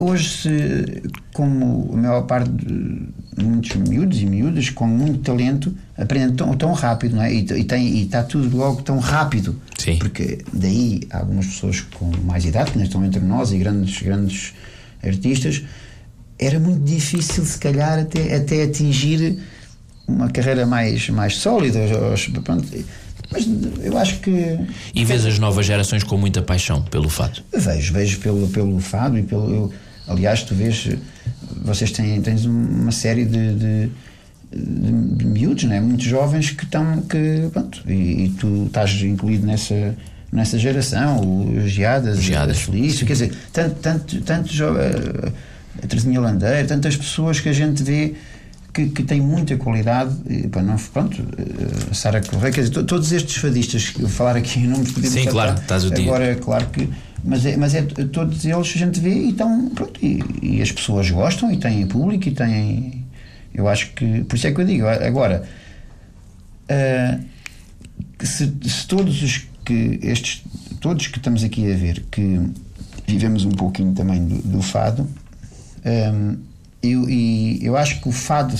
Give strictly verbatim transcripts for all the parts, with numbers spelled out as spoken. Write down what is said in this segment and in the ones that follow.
Hoje, como a maior parte de muitos miúdos e miúdas com muito talento aprendem tão, tão rápido, não é? E, e, tem, e está tudo logo tão rápido. Sim. Porque daí há algumas pessoas com mais idade, que ainda estão entre nós, e grandes, grandes artistas, era muito difícil, se calhar, até, até atingir uma carreira mais, mais sólida. Pronto. Mas eu acho que... E vês as novas gerações com muita paixão pelo fado? Vejo, vejo pelo, pelo fado e pelo... Eu, aliás, tu vês, vocês têm, tens uma série de, de, de, de miúdos, não é? Muitos jovens que estão, que, pronto, e, e tu estás incluído nessa, nessa geração, os Geadas, Geadas. as Felício, quer dizer, tanto, tanto, tanto jo- a Terezinha Landeira, tantas pessoas que a gente vê que, que têm muita qualidade, e, pá, não, pronto, a Sara Correia, quer dizer, to, todos estes fadistas que eu falar aqui em nomes podemos Sim, tratar, claro, estás o dia. Agora é claro que Mas, é, mas é, todos eles a gente vê e estão, pronto, e, e as pessoas gostam e têm público e têm, eu acho que, por isso é que eu digo, agora, uh, se, se todos os que, estes, todos que estamos aqui a ver, que vivemos um pouquinho também do, do fado, um, eu, e eu acho que o fado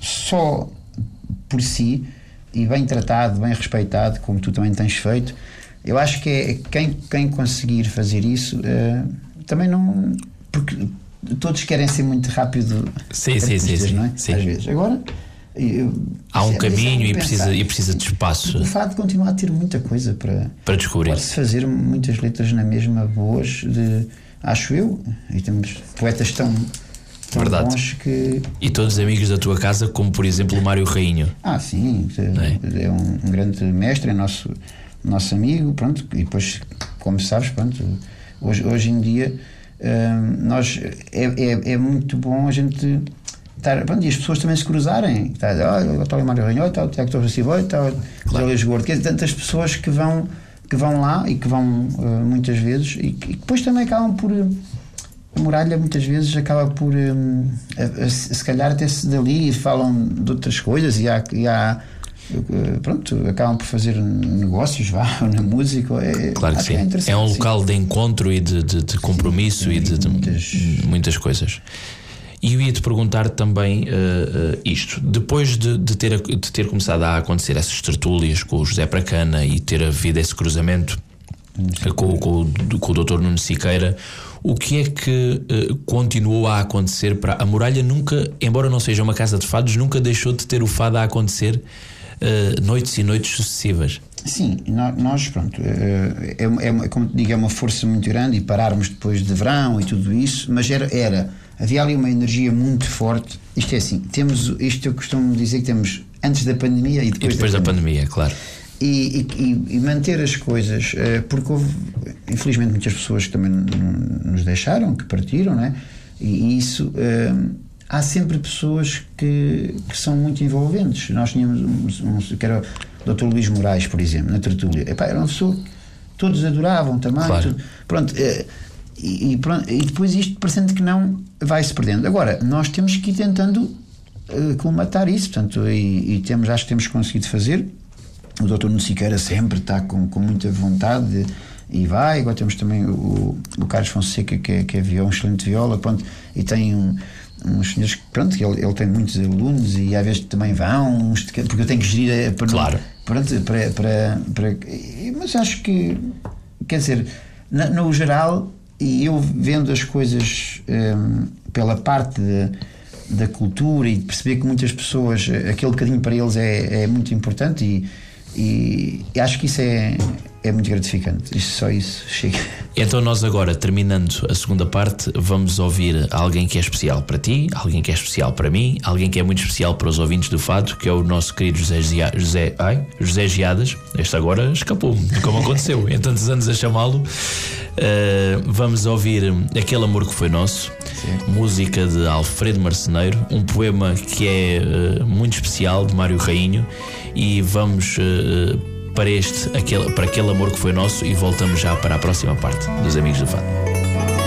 só por si, e bem tratado, bem respeitado, como tu também tens feito, eu acho que é quem, quem conseguir fazer isso uh, também não. Porque todos querem ser muito rápido. Sim, sim, sim, sim, não é? sim. Às vezes. Agora. Eu, há um é, caminho é e precisa, e precisa de espaço. O fado continua a ter muita coisa para, para descobrir. Pode-se fazer muitas letras na mesma boas, de, acho eu. E temos poetas tão. tão Verdade. Bons que... E todos amigos da tua casa, como por exemplo o Mário Rainho. Ah, sim. É, é um, um grande mestre, é nosso. nosso amigo, pronto, e depois, como sabes, pronto, hoje, hoje em dia hum, nós, é, é, é muito bom a gente estar, pronto, e as pessoas também se cruzarem, está, olha, está o Mário Ranhol, está o Tiago Torres Silva, está o José Luís Gordo, quer dizer, tantas pessoas que vão, que vão lá e que vão uh, muitas vezes e que e depois também acabam por, a muralha muitas vezes acaba por um, a, a, se calhar até se dali falam de outras coisas e há, e há pronto, acabam por fazer negócios, vá, na música. É, claro que sim. É, é um local sim. de encontro e de, de, de compromisso, sim, e de, de muitas... muitas coisas. E eu ia-te perguntar também uh, uh, isto. Depois de, de, ter, de ter começado a acontecer essas tertúlias com o José Pracana e ter havido esse cruzamento com, com, com o doutor Nuno Siqueira, o que é que uh, continuou a acontecer para a Muralha? Nunca, embora não seja uma casa de fados, nunca deixou de ter o fado a acontecer Uh, noites e noites sucessivas. Sim, nós, nós pronto, uh, é, é, como te digo, é uma força muito grande, e pararmos depois de verão e tudo isso, mas era, era havia ali uma energia muito forte. Isto é assim, temos, isto eu costumo dizer que temos antes da pandemia e depois, e depois da, da pandemia, pandemia, claro. E, e, e manter as coisas, uh, porque houve, infelizmente, muitas pessoas que também nos deixaram, que partiram, não é? E, e isso... Uh, há sempre pessoas que, que são muito envolventes. Nós tínhamos um, um, que era o doutor Luís Moraes, por exemplo, na tertúlia. Epá, era uma pessoa que todos adoravam também. Claro. Tudo, pronto, e, e, pronto, e depois isto, parecendo que não, vai-se perdendo. Agora, nós temos que ir tentando uh, colmatar isso, portanto, e, e temos, acho que temos conseguido fazer. O doutor Nuno Siqueira sempre está com, com muita vontade de, e vai. Agora temos também o, o Carlos Fonseca, que é, que é viola, um excelente viola, pronto, e tem um uns senhores que, pronto, ele, ele tem muitos alunos e às vezes também vão, uns, porque eu tenho que gerir para, claro. pronto, para, para, para, mas acho que, quer dizer, no, no geral, e eu vendo as coisas um, pela parte de, da cultura e de perceber que muitas pessoas, aquele bocadinho para eles é, é muito importante, e, e, e acho que isso é, é muito gratificante. Isso, só isso chega. Então nós agora, terminando a segunda parte, vamos ouvir alguém que é especial para ti, alguém que é especial para mim, alguém que é muito especial para os ouvintes do fado, que é o nosso querido José, Gia, José, ai, José Geadas. Este agora escapou-me, como aconteceu em tantos anos a chamá-lo. Uh, vamos ouvir Aquele Amor Que Foi Nosso. Sim. Música de Alfredo Marceneiro, um poema que é uh, muito especial, de Mário Rainho, e vamos uh, para este, aquele, para Aquele Amor Que Foi Nosso, e voltamos já para a próxima parte dos Amigos do Fado.